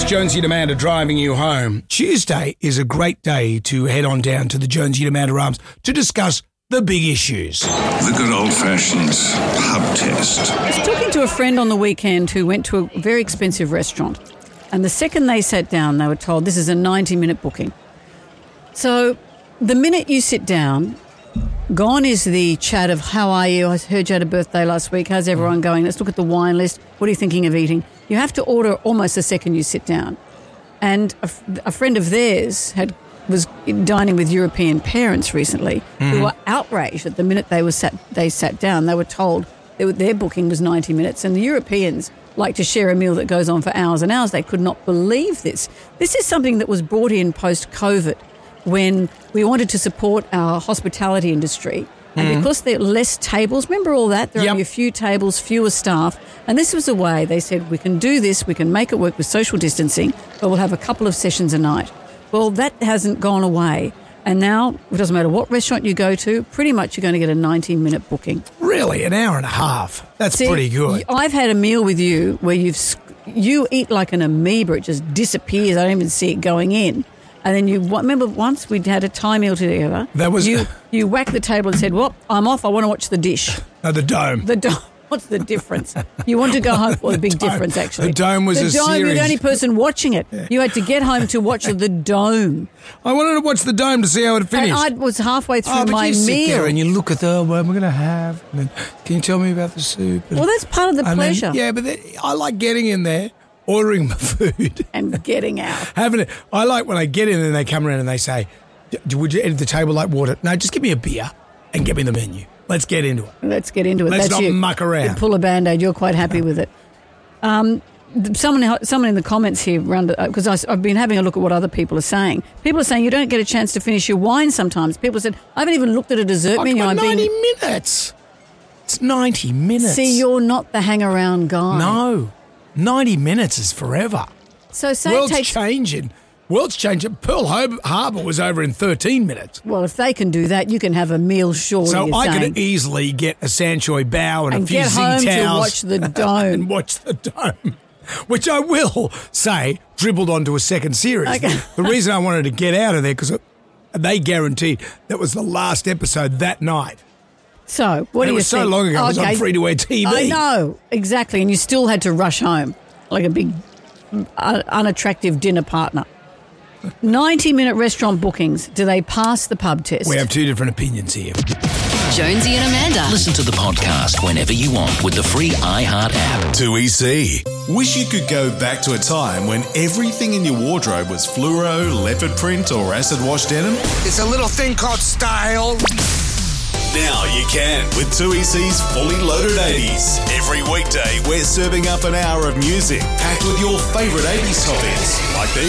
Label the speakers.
Speaker 1: Jonesy and Amanda driving you home. Tuesday is a great day to head on down to the Jonesy and Amanda Arms to discuss the big issues.
Speaker 2: The good old-fashioned pub test.
Speaker 3: I was talking to a friend on the weekend who went to a very expensive restaurant, and the second they sat down, they were told this is a 90-minute booking. So the minute you sit down, gone is the chat of how are you? I heard you had a birthday last week. How's everyone going? Let's look at the wine list. What are you thinking of eating? You have to order almost the second you sit down. And a friend of theirs was dining with European parents recently who were outraged at the minute they sat down. They were told their booking was 90 minutes, and the Europeans like to share a meal that goes on for hours and hours. They could not believe this. This is something that was brought in post-COVID when we wanted to support our hospitality industry. And because there are less tables, remember all that? There are only a few tables, fewer staff. And this was a way they said, we can do this, we can make it work with social distancing, but we'll have a couple of sessions a night. Well, that hasn't gone away. And now, it doesn't matter what restaurant you go to, pretty much you're going to get a 90-minute booking.
Speaker 1: Really? An hour and a half? That's pretty good.
Speaker 3: I've had a meal with you where you eat like an amoeba. It just disappears. I don't even see it going in. And then remember once we had a Thai meal together.
Speaker 1: That was
Speaker 3: you whacked the table and said, "Well, I'm off. I want to watch the dish."
Speaker 1: No, the Dome.
Speaker 3: The Dome. What's the difference? You want to go home? Well, the big difference actually.
Speaker 1: The Dome was a series.
Speaker 3: You're the only person watching it. Yeah. You had to get home to watch the Dome.
Speaker 1: I wanted to watch the Dome to see how it finished.
Speaker 3: And I was halfway through
Speaker 1: but
Speaker 3: my
Speaker 1: you
Speaker 3: meal.
Speaker 1: Sit there and you look at what we're going to have. And then, can you tell me about the soup?
Speaker 3: Well, that's part of the pleasure.
Speaker 1: But I like getting in there, ordering my food.
Speaker 3: And getting out.
Speaker 1: Having it. I like when I get in and they come around and they say, would you enter the table like water? No, just give me a beer and get me the menu. Let's get into it.
Speaker 3: Let's get into it.
Speaker 1: Let's
Speaker 3: That's
Speaker 1: not muck around.
Speaker 3: You pull a Band-Aid. You're quite happy with it. Someone in the comments here, because I've been having a look at what other people are saying. People are saying you don't get a chance to finish your wine sometimes. People said, I haven't even looked at a dessert menu.
Speaker 1: 90 minutes. It's 90 minutes.
Speaker 3: See, you're not the hang-around guy.
Speaker 1: No. 90 minutes is forever.
Speaker 3: So say
Speaker 1: World's changing. Pearl Harbor was over in 13 minutes.
Speaker 3: Well, if they can do that, you can have a meal short.
Speaker 1: So I could easily get a Sanchoy bao and a few
Speaker 3: get
Speaker 1: Zing
Speaker 3: home
Speaker 1: towels
Speaker 3: to watch the Dome.
Speaker 1: and watch the Dome, which I will say dribbled onto a second series.
Speaker 3: Okay.
Speaker 1: The reason I wanted to get out of there because they guaranteed that was the last episode that night.
Speaker 3: So what do you think? It
Speaker 1: was so long ago. It was on free-to-air TV.
Speaker 3: I know, exactly. And you still had to rush home like a big unattractive dinner partner. 90-minute restaurant bookings, do they pass the pub test?
Speaker 1: We have two different opinions here.
Speaker 4: Jonesy and Amanda.
Speaker 5: Listen to the podcast whenever you want with the free iHeart app.
Speaker 6: 2EC. Wish you could go back to a time when everything in your wardrobe was fluoro, leopard print or acid wash denim?
Speaker 7: It's a little thing called style.
Speaker 6: Now you can with 2EC's Fully Loaded 80s. Every weekday we're serving up an hour of music packed with your favourite 80s topics like these.